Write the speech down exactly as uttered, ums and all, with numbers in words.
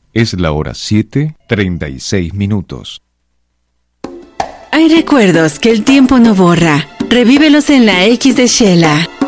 Es la hora siete, treinta y seis minutos. Hay recuerdos que el tiempo no borra. Revívelos en la X de Shela.